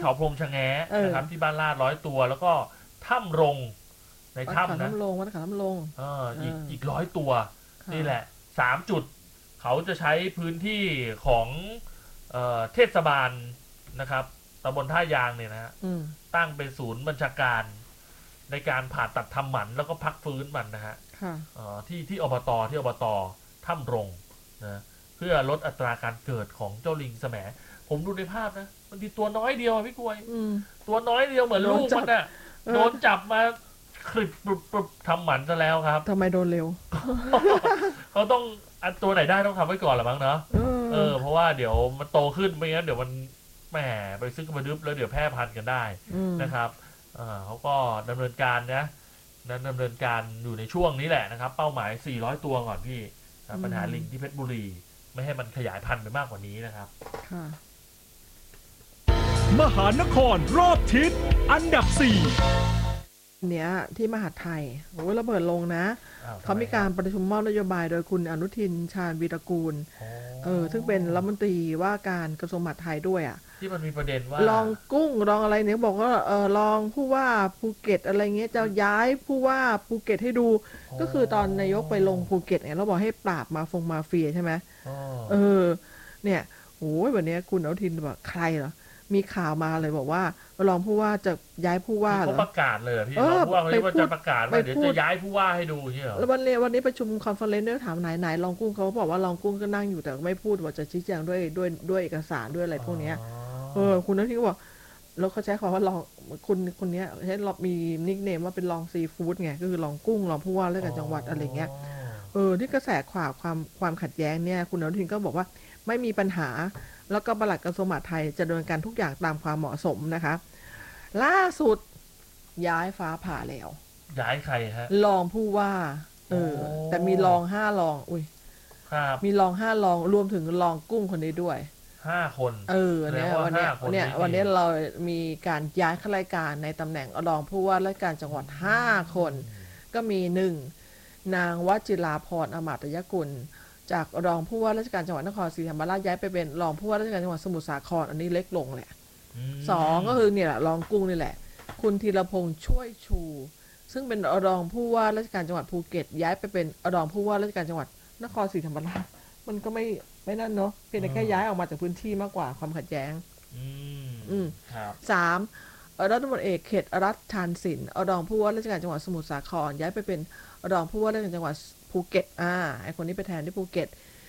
เขาพรมชะแงนะครับที่บ้านลาด100 ตัวแล้วก็ถ้ำรงในถ้ำนะวัดเขาน้ำลงอีก100 ตัวนี่แหละ3 จุดเขาจะใช้พื้นที่ของเทศบาลนะครับตำบลท่ายางเนี่ยนะฮะตั้งเป็นศูนย์บัญชาการในการผ่าตัดทำหมันแล้วก็พักฟื้นมันนะฮะที่อบตถ้ำรงนะเพื่อลดอัตราการเกิดของเจ้าลิงแสมผมดูในภาพนะมันทีตัวน้อยเดียวพี่กวยตัวน้อยเดียวเหมือนลูกมันอะโดนจับมาคลิปปรับทำหมันซะแล้วครับทำไมโดนเร็วเขาต้องอันตัวไหนได้ต้องทำไว้ก่อนหรือมั้งเนาะเพราะว่าเดี๋ยวมันโตขึ้นไม่งั้นเดี๋ยวมันแหมไปซื้อกระดึบแล้วเดี๋ยวแพร่พันธุ์กันได้นะครับเขาก็ดำเนินการนะดำเนินการอยู่ในช่วงนี้แหละนะครับเป้าหมาย400 ตัวก่อนพี่ปัญหาลิงที่เพชรบุรีไม่ให้มันขยายพันธุ์ไปมากกว่านี้นะครับมหานครรอบทิศอันดับ4 เนี้ยที่มหาไทยโอ้ยระเบิดลงนะเขามีการประชุมมอบนโยบายโดยคุณอนุทินชาญวีรกูลซึ่งเป็นรัฐมนตรีว่าการกระทรวงมหาดไทยด้วยที่มันมีประเด็นว่าลองกุ้งลองอะไรเนี่ยบอกว่าลองผู้ว่าภูเก็ตอะไรเงี้ยจะย้ายผู้ว่าภูเก็ตให้ดูก็คือตอนนายกไปลงภูเก็ตเนี่ยเราบอกให้ปราบมาเฟียใช่ไหมเนี่ยโอ้ยวันนี้คุณอนุทินบอกใครเหรอมีข่าวมาเลยบอกว่ารองผู้ว่าจะย้ายผู้ว่าเหรอเขาประกาศเลยพี่รองผู้ว่าเขาจะประกาศว่าเดี๋ยวจะย้ายผู้ว่าให้ดูใช่เหรอแล้ววันนี้ประชุมคอนเฟอเรนซ์ด้วยถามไหนรองกุ้งเขาบอกว่ารองกุ้งก็นั่งอยู่แต่ไม่พูดว่าจะชี้แจงด้วยเอกสารด้วยอะไรพวกนี้คุณนัทที่ก็บอกแล้วเขาใช้คำว่ารองคนนี้ใช้มีนิคเนมว่าเป็นรองซีฟู้ดไงก็คือรองกุ้งรองผู้ว่าราชการจังหวัดอะไรเงี้ยที่กระแสความขัดแย้งเนี่ยคุณอนุทินก็บอกว่าไม่มีปัญหาแล้วก็ปลัดกระทรวงมหาดไทยจะดำเนินการทุกอย่างตามความเหมาะสมนะคะล่าสุดย้ายฟ้าผ่าแล้วย้ายใครฮะรองผู้ว่าแต่มีรอง5 รองอุ้ยมีรอง5 รองรวมถึงรองกุ้งคนนี้ด้วย 5 คนเนี่ยวันนี้เรามีการย้ายข้าราชการในตำแหน่งรองผู้ว่าราชการจังหวัด5 คนก็มี1นางวจิราพรอมาตยกุลจากรองผู้ว่าราชการจังหวัดนครศรีธรรมราชย้ายไปเป็นรองผู้ว่าราชการจังหวัดสมุทรสาครอันนี้เล็กลงแหละ2ก็คือเนี่ยแหละรองกุ้งนี่แหละคุณธีรพงษ์ช่วยชูซึ่งเป็นรองผู้ว่าราชการจังหวัดภูเก็ตย้ายไปเป็นรองผู้ว่าราชการจังหวัดนครศรีธรรมราชมันก็ไม่นั่นเนาะเพียงแต่แค่ย้ายออกมาจากพื้นที่มากกว่าความขัดแย้ง3รัฐมนตรีเอกเขตรัฐชาญศิลป์รองผู้ว่าราชการจังหวัดสมุทรสาครย้ายไปเป็นรองผู้ว่าราชการจังหวัดภูเก็ตไอคนนี้ไปแทนที่ภูเก็ต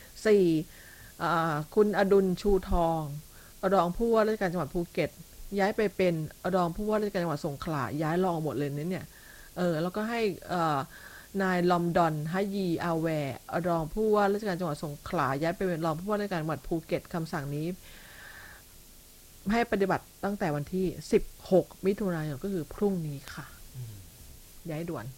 4คุณอดุลชูทองรองผู้ว่าราชการจังหวัดภูเก็ตย้ายไปเป็นรองผู้ว่าราชการจังหวัดสงขลาย้ายรองหมดเลยเนี่ยแล้วก็ให้นายลอมดอนฮยีอาแวร์รองผู้ว่าราชการจังหวัดสงขลาย้ายไปเป็นรองผู้ว่าราชการจังหวัดภูเก็ตคำสั่งนี้ให้ปฏิบัติตั้งแต่วันที่16 มิถุนายนก็คือพรุ่งนี้ค่ะย้ายด่วน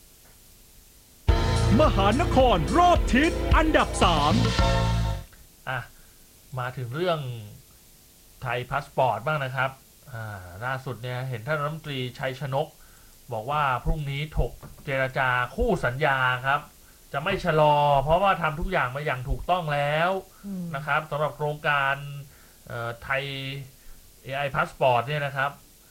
มหานครรอบทิศอันดับ 3มาถึงเรื่องไทยพาสปอร์ตบ้างนะครับล่าสุดเนี่ยเห็นท่านรัฐมนตรีชัยชนกบอกว่าพรุ่งนี้ถกเจรจาคู่สัญญาครับจะไม่ชะลอเพราะว่าทำทุกอย่างมาอย่างถูกต้องแล้วนะครับสำหรับโครงการไทย AI พาสปอร์ตเนี่ยนะครับ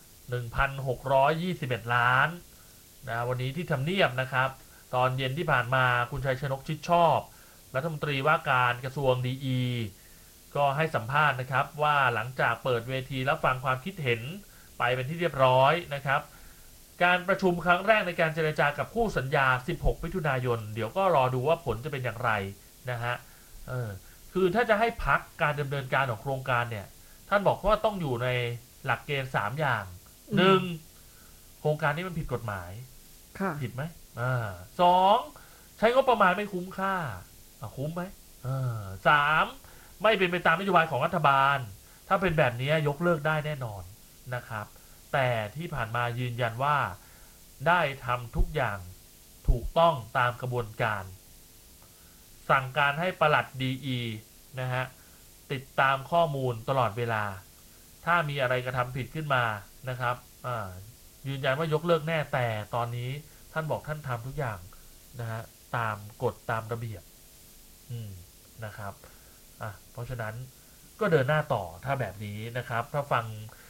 1,621 ล้านนะวันนี้ที่ทำเนียบนะครับตอนเย็นที่ผ่านมาคุณชัยชนกชิดชอบรัฐมนตรีว่าการกระทรวงดีก็ให้สัมภาษณ์นะครับว่าหลังจากเปิดเวทีรับฟังความคิดเห็นไปเป็นที่เรียบร้อยนะครับการประชุมครั้งแรกในการเจรจากับคู่สัญญา16 มิถุนายนเดี๋ยวก็รอดูว่าผลจะเป็นอย่างไรนะฮะคือถ้าจะให้พักการดำเนินการของโครงการเนี่ยท่านบอกว่าต้องอยู่ในหลักเกณฑ์3 อย่าง1โครงการนี้มันผิดกฎหมายผิดไหม2ใช้งบประมาณไม่คุ้มค่าคุ้มไหม3ไม่เป็นไปตามนโยบายของรัฐบาลถ้าเป็นแบบนี้ยกเลิกได้แน่นอนนะครับแต่ที่ผ่านมายืนยันว่าได้ทำทุกอย่างถูกต้องตามกระบวนการสั่งการให้ปลัดดีนะฮะติดตามข้อมูลตลอดเวลาถ้ามีอะไรกระทำผิดขึ้นมานะครับยืนยันว่ายกเลิกแน่แต่ตอนนี้ท่านบอกท่านทำทุกอย่างนะฮะตามกฎตามระเบียบนะครับเพราะฉะนั้นก็เดินหน้าต่อถ้าแบบนี้นะครับถ้าฟัง